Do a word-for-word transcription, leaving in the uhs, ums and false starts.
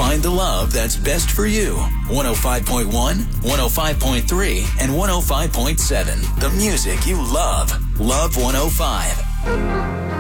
Find the love that's best for you. one oh five point one, one oh five point three, and one oh five point seven. The music you love. Love one oh five.